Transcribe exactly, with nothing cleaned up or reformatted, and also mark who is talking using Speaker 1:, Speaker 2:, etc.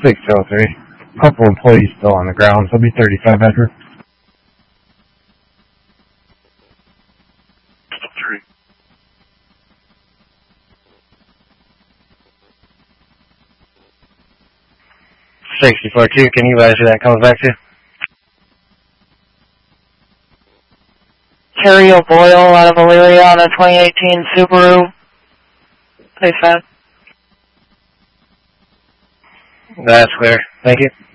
Speaker 1: six oh three. Couple employees still on the ground, so it'll be thirty-five bedroom.
Speaker 2: Three.
Speaker 1: sixty-four two, can you advise who that comes back to?
Speaker 3: Terry O'Boyle out of Elyria on a twenty eighteen Subaru. Place that.
Speaker 1: That's clear. Thank you.